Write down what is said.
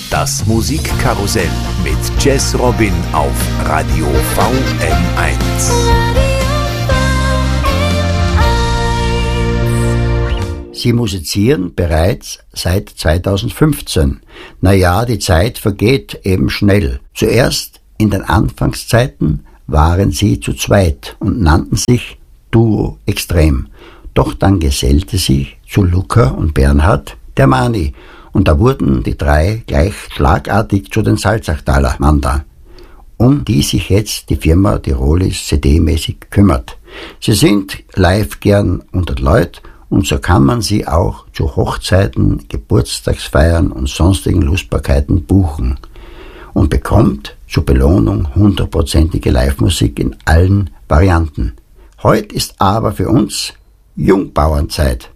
Das Musikkarussell mit Jazz Robin auf Radio VM1. Sie musizieren bereits seit 2015. Naja, die Zeit vergeht eben schnell. Zuerst in den Anfangszeiten waren sie zu zweit und nannten sich Duo Extrem. Doch dann gesellte sich zu Luca und Bernhard der Mani und da wurden die drei gleich schlagartig zu den Salzachtaler Manda, um die sich jetzt die Firma Tirolis CD-mäßig kümmert. Sie sind live gern unter Leut und so kann man sie auch zu Hochzeiten, Geburtstagsfeiern und sonstigen Lustbarkeiten buchen und bekommt zur Belohnung 100%ige Live-Musik in allen Varianten. Heute ist aber für uns Jungbauernzeit.